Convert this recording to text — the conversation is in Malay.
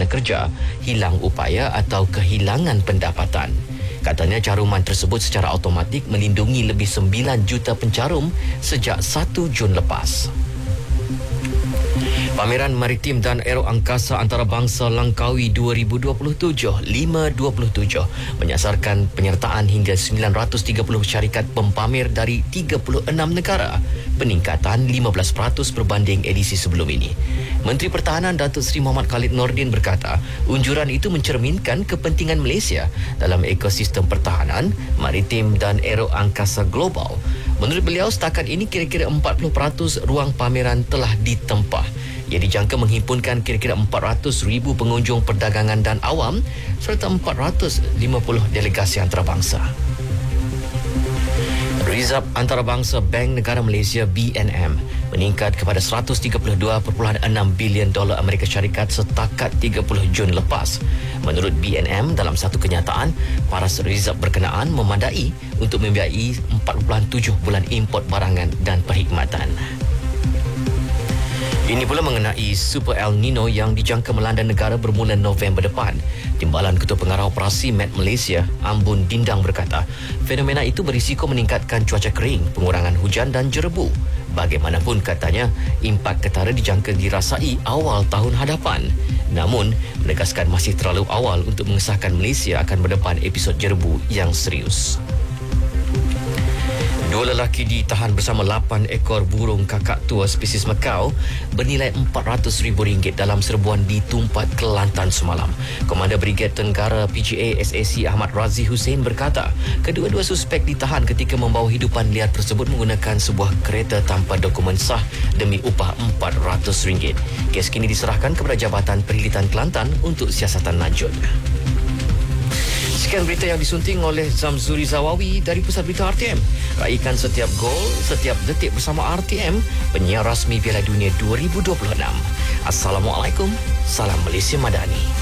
sana kerja, hilang upaya atau kehilangan pendapatan. Katanya caruman tersebut secara automatik melindungi lebih 9 juta pencarum sejak 1 Jun lepas. Pameran Maritim dan Aero Angkasa Antarabangsa Langkawi 2027 527 menyasarkan penyertaan hingga 930 syarikat pempamer dari 36 negara, peningkatan 15% berbanding edisi sebelum ini. Menteri Pertahanan Datuk Seri Muhammad Khalid Nordin berkata, unjuran itu mencerminkan kepentingan Malaysia dalam ekosistem pertahanan, maritim dan aero angkasa global. Menurut beliau, setakat ini kira-kira 40% ruang pameran telah ditempah. Ia dijangka menghimpunkan kira-kira 400,000 pengunjung perdagangan dan awam serta 450 delegasi antarabangsa. Rizab Antarabangsa Bank Negara Malaysia BNM meningkat kepada $132.6 bilion Amerika Syarikat setakat 30 Jun lepas. Menurut BNM, dalam satu kenyataan, paras rizab berkenaan memadai untuk membiayai 4.7 bulan import barangan dan perkhidmatan. Ini pula mengenai Super El Nino yang dijangka melanda negara bermula November depan. Timbalan Ketua Pengarah Operasi Met Malaysia, Ambun Dindang berkata, fenomena itu berisiko meningkatkan cuaca kering, pengurangan hujan dan jerebu. Bagaimanapun katanya, impak ketara dijangka dirasai awal tahun hadapan. Namun, menegaskan masih terlalu awal untuk mengesahkan Malaysia akan berdepan episod jerebu yang serius. 2 lelaki ditahan bersama 8 ekor burung kakak tua spesies Macau bernilai RM400,000 dalam serbuan di Tumpat, Kelantan semalam. Komander Brigade Tenggara PGA SAC Ahmad Razi Hussein berkata, kedua-dua suspek ditahan ketika membawa hidupan liar tersebut menggunakan sebuah kereta tanpa dokumen sah demi upah RM400. Kes kini diserahkan kepada Jabatan Perhilitan Kelantan untuk siasatan lanjut. Sekian berita yang disunting oleh Zamzuri Zawawi dari Pusat Berita RTM. Raikan setiap gol, setiap detik bersama RTM, penyiar rasmi Piala Dunia 2026. Assalamualaikum, salam Malaysia Madani.